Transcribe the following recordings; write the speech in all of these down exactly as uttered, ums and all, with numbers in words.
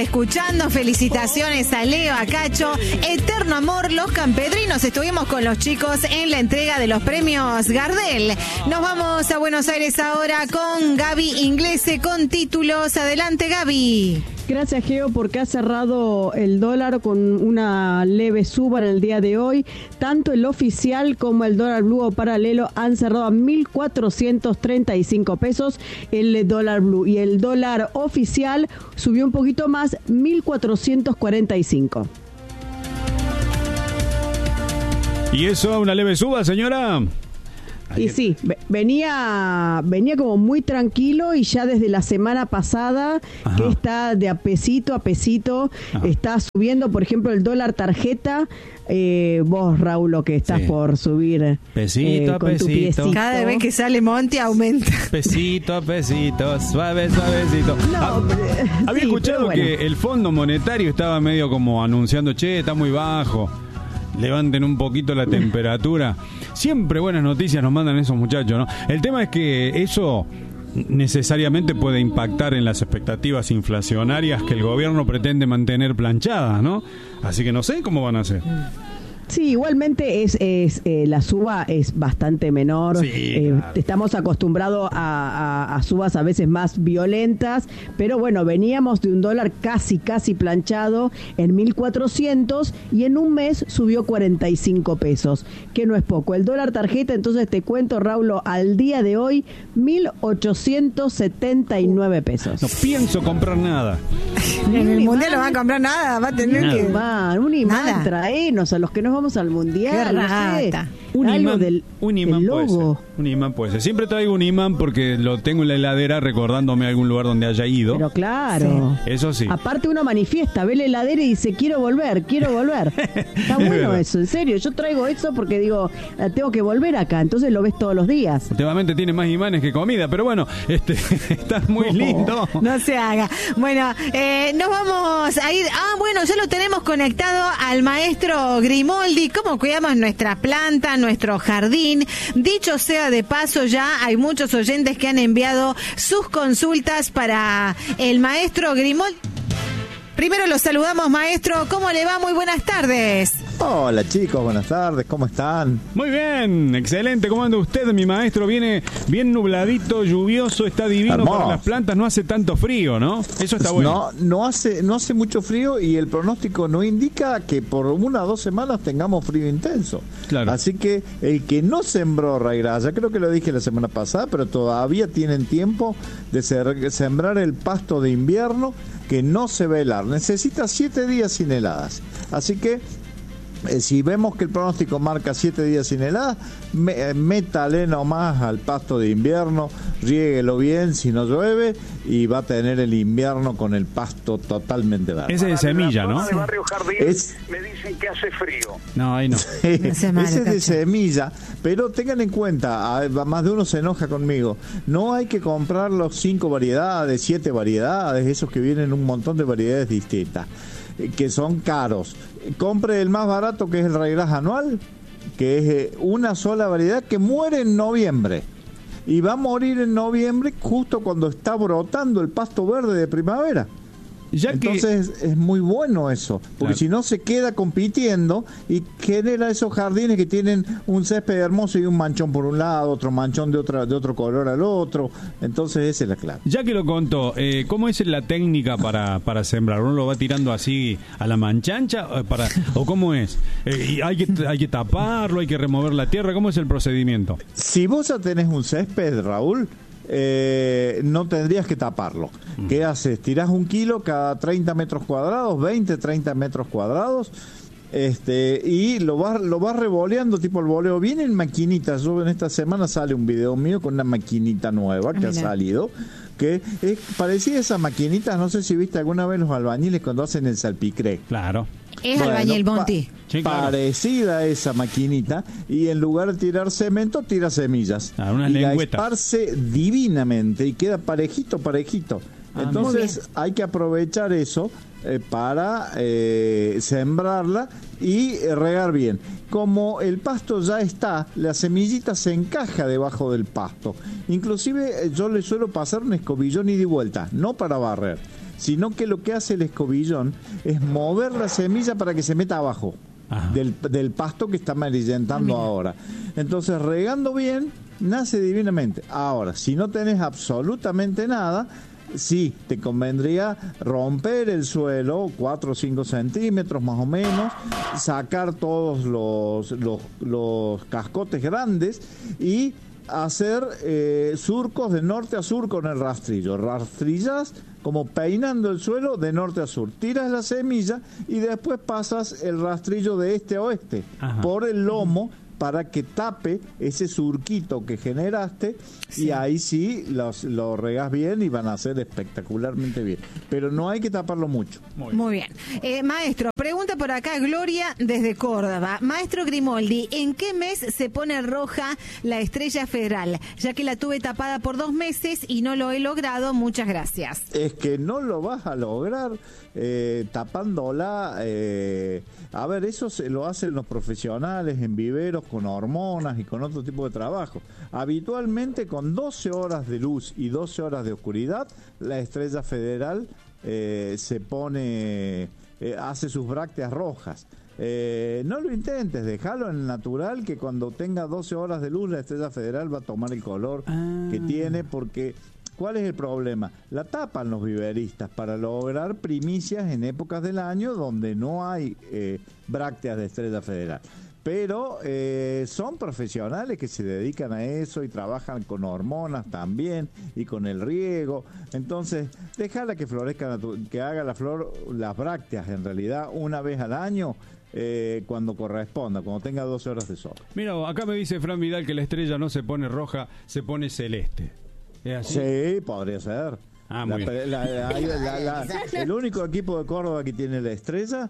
Escuchando, felicitaciones a Leo, a Cacho, eterno amor, los campedrinos. Estuvimos con los chicos en la entrega de los premios Gardel. Nos vamos a Buenos Aires ahora con Gaby Inglese con títulos. Adelante, Gaby. Gracias, Geo, porque ha cerrado el dólar con una leve suba en el día de hoy. Tanto el oficial como el dólar blue o paralelo han cerrado a mil cuatrocientos treinta y cinco pesos el dólar blue. Y el dólar oficial subió un poquito más, mil cuatrocientos cuarenta y cinco. ¿Y eso, una leve suba, señora? Y sí, venía venía como muy tranquilo y ya desde la semana pasada, ajá, que está de a pesito a pesito, ajá, está subiendo, por ejemplo, el dólar tarjeta. Eh, vos, Raúl, que estás sí. por subir pesito eh, a con pesito. Tu piecito. Cada vez que sale Monty aumenta. Pesito a pesito, suave, suavecito. No, ah, había sí, escuchado bueno. que el Fondo Monetario estaba medio como anunciando, che, está muy bajo, levanten un poquito la temperatura. Siempre buenas noticias nos mandan esos muchachos, ¿no? El tema es que eso necesariamente puede impactar en las expectativas inflacionarias que el gobierno pretende mantener planchadas, ¿no? Así que no sé cómo van a hacer. Sí, igualmente es, es eh, la suba es bastante menor. Sí, eh, claro. Estamos acostumbrados a, a, a subas a veces más violentas, pero bueno, veníamos de un dólar casi, casi planchado en mil cuatrocientos y en un mes subió cuarenta y cinco pesos, que no es poco. El dólar tarjeta, entonces te cuento, Raúl, al día de hoy, mil ochocientos setenta y nueve pesos. No pienso comprar nada. En el mundial no va a comprar nada, va a tener nada. que... Un imán, un imán, nada. Traenos a los que nos vamos al mundial. Qué rata. No sé, un algo imán, del, un imán del puede logo. ser. Un imán puede ser. Siempre traigo un imán porque lo tengo en la heladera recordándome algún lugar donde haya ido. Pero claro. Sí. Eso sí. Aparte uno manifiesta, ve la heladera y dice, quiero volver, quiero volver. Está bueno eso, en serio. Yo traigo eso porque digo, tengo que volver acá. Entonces lo ves todos los días. Últimamente tiene más imanes que comida, pero bueno, este está muy lindo. Oh, no se haga. Bueno, eh, nos vamos a ir. Ah, bueno, ya lo tenemos conectado al maestro Grimoldi. ¿Cómo cuidamos nuestra planta, nuestro jardín? Dicho sea de paso, ya hay muchos oyentes que han enviado sus consultas para el maestro Grimoldi. Primero los saludamos, maestro. ¿Cómo le va? Muy buenas tardes. Hola chicos, buenas tardes, ¿cómo están? Muy bien, excelente, ¿cómo anda usted? Mi maestro viene bien nubladito, lluvioso, está divino. Hermoso. Para las plantas, no hace tanto frío, ¿no? Eso está bueno. No, no hace, no hace mucho frío y el pronóstico no indica que por una o dos semanas tengamos frío intenso. Claro. Así que el que no sembró raigrasa, creo que lo dije la semana pasada, pero todavía tienen tiempo de ser, sembrar el pasto de invierno que no se va a helar. Necesita siete días sin heladas. Así que Eh, si vemos que el pronóstico marca siete días sin helada, me, eh, métale nomás al pasto de invierno, riéguelo bien si no llueve y va a tener el invierno con el pasto totalmente verde. Ese es de semilla, ¿no? De Barrio Jardín es... me dicen que hace frío. No, ahí no. Sí, ese es de semilla, pero tengan en cuenta, más de uno se enoja conmigo, no hay que comprar los cinco variedades, siete variedades, esos que vienen un montón de variedades distintas, que son caros. Compre el más barato, que es el raigras anual, que es una sola variedad que muere en noviembre y va a morir en noviembre justo cuando está brotando el pasto verde de primavera. Ya Entonces que... es muy bueno eso, porque claro, si no se queda compitiendo y genera esos jardines que tienen un césped hermoso y un manchón por un lado, otro manchón de otra de otro color al otro. Entonces esa es la clave. Ya que lo contó, eh, ¿cómo es la técnica para, para sembrar? ¿Uno lo va tirando así a la manchancha para, o cómo es? Eh, ¿hay, que, ¿Hay que taparlo? ¿Hay que remover la tierra? ¿Cómo es el procedimiento? Si vos ya tenés un césped, Raúl, Eh, no tendrías que taparlo. Mm. ¿Qué haces? Tirás un kilo cada treinta metros cuadrados, veinte, treinta metros cuadrados, este, y lo vas, lo vas revoleando, tipo el voleo. Vienen maquinitas. Yo en esta semana sale un video mío con una maquinita nueva que ah, ha salido, que es parecida a esas maquinitas. No sé si viste alguna vez los albañiles cuando hacen el salpicré. Claro. Es bueno, albañil Monti. Pa- sí, claro. Parecida a esa maquinita, y en lugar de tirar cemento, tira semillas. Ah, una y lengüeta. la esparce divinamente y queda parejito, parejito. Ah, Entonces hay que aprovechar eso eh, para eh, sembrarla y eh, regar bien. Como el pasto ya está, la semillita se encaja debajo del pasto. Inclusive eh, yo le suelo pasar un escobillón ida y vuelta, no para barrer, sino que lo que hace el escobillón es mover la semilla para que se meta abajo del, del pasto que está amarillentando ah, ahora. Entonces, regando bien, nace divinamente. Ahora, si no tenés absolutamente nada, sí, te convendría romper el suelo cuatro o cinco centímetros más o menos, sacar todos los, los, los cascotes grandes y hacer eh, surcos de norte a sur con el rastrillo. Rastrillas como peinando el suelo de norte a sur. Tiras la semilla y después pasas el rastrillo de este a oeste. Ajá. Por el lomo para que tape ese surquito que generaste, sí. Y ahí sí los, lo regás bien y van a ser espectacularmente bien. Pero no hay que taparlo mucho. Muy bien. Muy bien. Eh, maestro, pregunta por acá Gloria desde Córdoba. Maestro Grimoldi, ¿en qué mes se pone roja la estrella federal? Ya que la tuve tapada por dos meses y no lo he logrado. Muchas gracias. Es que no lo vas a lograr eh, tapándola. Eh, a ver, eso se lo hacen los profesionales en viveros con hormonas y con otro tipo de trabajo. Habitualmente con doce horas de luz y doce horas de oscuridad, la estrella federal eh, se pone, eh, hace sus brácteas rojas. Eh, no lo intentes, déjalo en el natural, que cuando tenga doce horas de luz la estrella federal va a tomar el color ah. que tiene, porque ¿cuál es el problema? La tapan los viveristas para lograr primicias en épocas del año donde no hay eh, brácteas de estrella federal. Pero eh, son profesionales que se dedican a eso y trabajan con hormonas también y con el riego. Entonces, déjala que florezca, que haga la flor, las brácteas en realidad una vez al año. Eh, cuando corresponda, cuando tenga doce horas de sol. Mira, acá me dice Fran Vidal que la estrella no se pone roja, se pone celeste. ¿Es así? Sí, podría ser. Ah, muy la, bien. La, la, la, la, el único equipo de Córdoba que tiene la estrella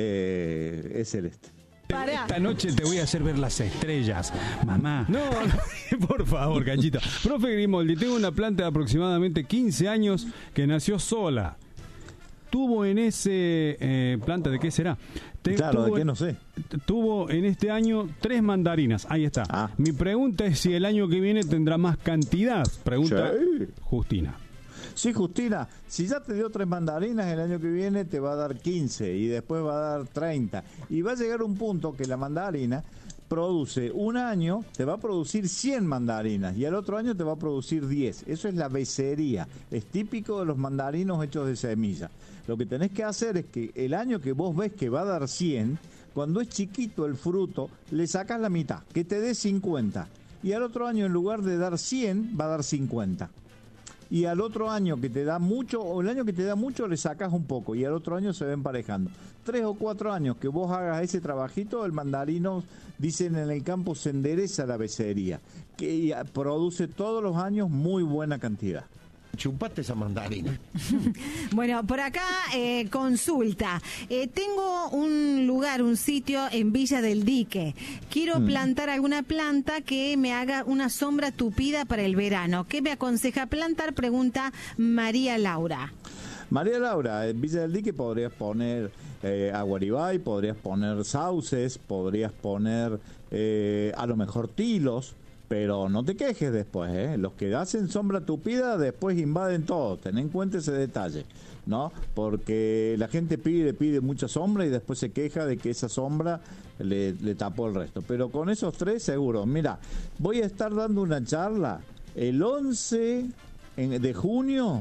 eh, es celeste. Pará. Esta noche te voy a hacer ver las estrellas, mamá. No, no. Por favor, Canchita. Profe Grimoldi, tengo una planta de aproximadamente quince años que nació sola. Tuvo en ese eh, planta, ¿de qué será? Te, claro, ¿de qué? No sé. Tuvo en este año tres mandarinas. Ahí está. Ah. Mi pregunta es si el año que viene tendrá más cantidad. Pregunta sí. Justina. Sí, Justina, si ya te dio tres mandarinas, el año que viene te va a dar quince y después va a dar treinta. Y va a llegar un punto que la mandarina produce un año, te va a producir cien mandarinas y al otro año te va a producir diez. Eso es la becería. Es típico de los mandarinos hechos de semilla. Lo que tenés que hacer es que el año que vos ves que va a dar cien, cuando es chiquito el fruto, le sacas la mitad, que te dé cincuenta. Y al otro año, en lugar de dar cien, va a dar cincuenta. Y al otro año que te da mucho, o el año que te da mucho, le sacas un poco, y al otro año se va emparejando. Tres o cuatro años que vos hagas ese trabajito, el mandarino, dicen en el campo, se endereza la becería, que produce todos los años muy buena cantidad. Chupate esa mandarina. Bueno, por acá eh, consulta. Eh, tengo un lugar, un sitio en Villa del Dique. Quiero mm. plantar alguna planta que me haga una sombra tupida para el verano. ¿Qué me aconseja plantar? Pregunta María Laura. María Laura, en Villa del Dique podrías poner eh, aguaribay, podrías poner sauces, podrías poner eh, a lo mejor tilos. Pero no te quejes después, ¿eh? Los que hacen sombra tupida después invaden todo. Ten en cuenta ese detalle, ¿no? Porque la gente pide, pide mucha sombra y después se queja de que esa sombra le, le tapó el resto. Pero con esos tres, seguro. Mira, voy a estar dando una charla el once de junio,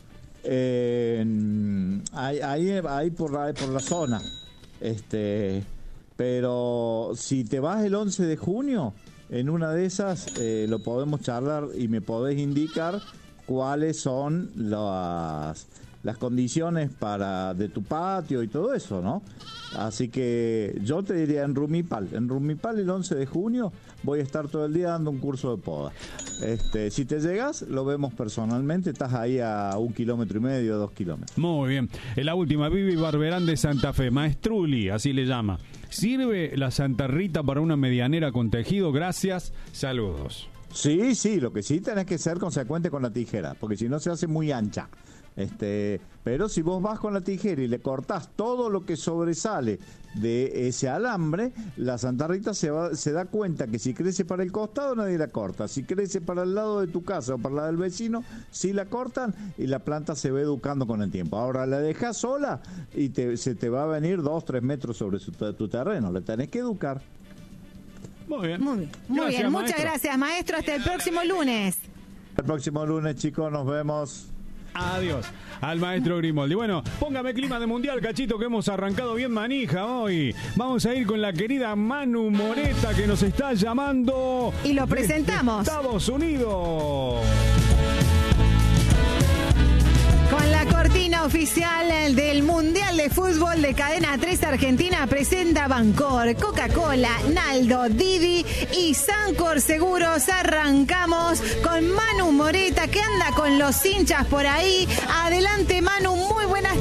eh, ahí, ahí, ahí por la, por la zona. Este, pero si te vas el once de junio... En una de esas eh, lo podemos charlar y me podés indicar cuáles son las, las condiciones para de tu patio y todo eso, ¿no? Así que yo te diría en Rumipal. En Rumipal el once de junio voy a estar todo el día dando un curso de poda. Este, si te llegas, lo vemos personalmente. Estás ahí a un kilómetro y medio, dos kilómetros. Muy bien. En la última, Vivi Barberán de Santa Fe. Maestruli, así le llama. ¿Sirve la Santa Rita para una medianera con tejido? Gracias. Saludos. Sí, sí. Lo que sí tenés que ser consecuente con la tijera, porque si no se hace muy ancha. Este, pero si vos vas con la tijera y le cortás todo lo que sobresale de ese alambre, la Santa Rita se, va, se da cuenta que si crece para el costado nadie la corta, si crece para el lado de tu casa o para la del vecino, sí la cortan y la planta se va educando con el tiempo. Ahora la dejás sola y te, se te va a venir dos, tres metros sobre su, tu terreno, la tenés que educar. Muy bien. Muy bien, muy Gracias, bien. maestro. Muchas gracias, maestro. Hasta el próximo lunes. El próximo lunes, chicos, nos vemos. Adiós al maestro Grimoldi. Bueno, póngame clima de mundial, Cachito, que hemos arrancado bien manija hoy. Vamos a ir con la querida Manu Moreta, que nos está llamando. Y lo presentamos. Estados Unidos. Con la cortina oficial del Mundial de Fútbol de Cadena tres Argentina, presenta Bancor, Coca-Cola, Naldo, Didi y Sancor Seguros. Arrancamos con Manu Moreta, que anda con los hinchas por ahí. Adelante, Manu, muy buenas